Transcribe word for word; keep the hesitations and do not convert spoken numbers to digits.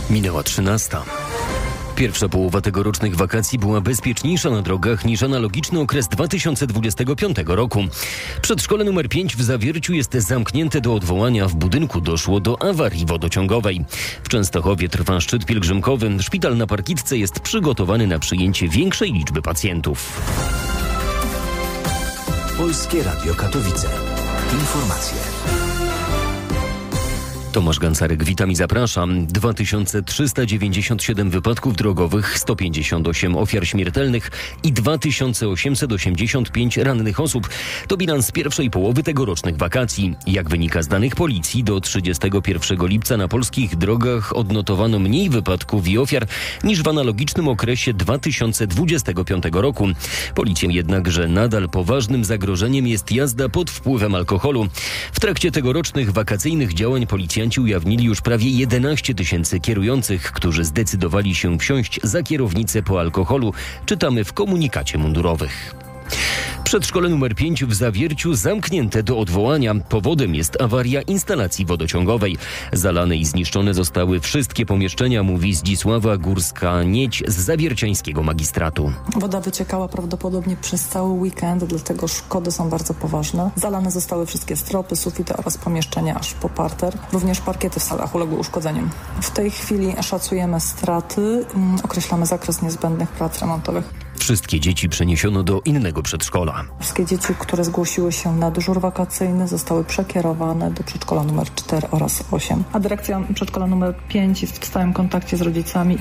Minęła trzynasta. Pierwsza połowa tegorocznych wakacji była bezpieczniejsza na drogach niż analogiczny okres dwa tysiące dwudziestego piątego roku. Przedszkole numer pięć w Zawierciu jest zamknięte do odwołania. W budynku doszło do awarii wodociągowej. W Częstochowie trwa szczyt pielgrzymkowy. Szpital na Parkitce jest przygotowany na przyjęcie większej liczby pacjentów. Polskie Radio Katowice. Informacje. Tomasz Gancarek, witam i zapraszam. dwa tysiące trzysta dziewięćdziesiąt siedem wypadków drogowych, sto pięćdziesiąt osiem ofiar śmiertelnych i dwa tysiące osiemset osiemdziesiąt pięć rannych osób. To bilans pierwszej połowy tegorocznych wakacji. Jak wynika z danych policji, do trzydziestego pierwszego lipca na polskich drogach odnotowano mniej wypadków i ofiar niż w analogicznym okresie dwa tysiące dwudziestego piątego roku. Policja jednak, że nadal poważnym zagrożeniem jest jazda pod wpływem alkoholu. W trakcie tegorocznych wakacyjnych działań policjanci ujawnili już prawie jedenaście tysięcy kierujących, którzy zdecydowali się wsiąść za kierownicę po alkoholu, czytamy w komunikacie mundurowych. Przedszkole numer pięć w Zawierciu zamknięte do odwołania. Powodem jest awaria instalacji wodociągowej. Zalane i zniszczone zostały wszystkie pomieszczenia, mówi Zdzisława Górska-Nieć z zawierciańskiego magistratu. Woda wyciekała prawdopodobnie przez cały weekend, dlatego szkody są bardzo poważne. Zalane zostały wszystkie stropy, sufity oraz pomieszczenia aż po parter. Również parkiety w salach uległy uszkodzeniom. W tej chwili szacujemy straty, określamy zakres niezbędnych prac remontowych. Wszystkie dzieci przeniesiono do innego przedszkola. Wszystkie dzieci, które zgłosiły się na dyżur wakacyjny, zostały przekierowane do przedszkola numer cztery oraz osiem. A dyrekcja przedszkola numer pięć jest w stałym kontakcie z rodzicami